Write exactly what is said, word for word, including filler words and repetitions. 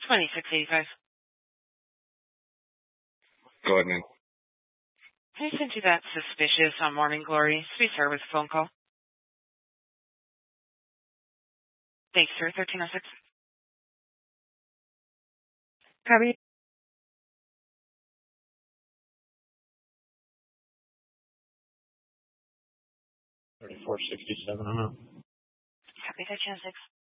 twenty-six eighty-five. Go ahead, man. I sent you that suspicious on Morning Glory Sweet Service phone call. Thanks, sir. thirteen oh six. Copy. thirty-four sixty-seven, I'm out. Copy, thirteen oh six.